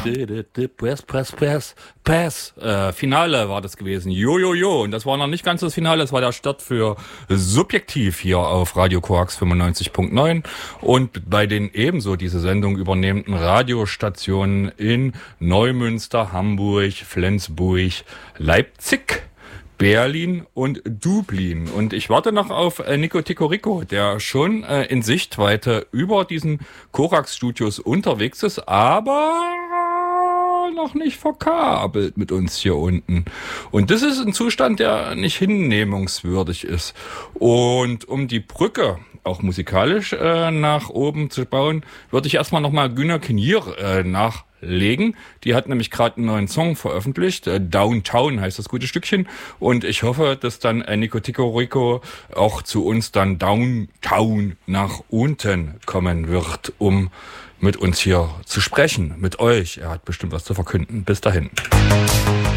Pass. Finale war das gewesen. Jo. Und das war noch nicht ganz das Finale, das war der Start für Subjektiv hier auf Radio Koax 95.9 und bei den ebenso diese Sendung übernehmenden Radiostationen in Neumünster, Hamburg, Flensburg, Leipzig, Berlin und Dublin. Und ich warte noch auf Nico Ticorico, der schon in Sichtweite über diesen Korax-Studios unterwegs ist, aber noch nicht verkabelt mit uns hier unten. Und das ist ein Zustand, der nicht hinnehmungswürdig ist. Und um die Brücke auch musikalisch nach oben zu bauen, würde ich erstmal nochmal Günner Kinir nachlegen. Die hat nämlich gerade einen neuen Song veröffentlicht. Downtown heißt das gute Stückchen. Und ich hoffe, dass dann Nico Ticorico auch zu uns dann Downtown nach unten kommen wird, um mit uns hier zu sprechen, mit euch. Er hat bestimmt was zu verkünden. Bis dahin.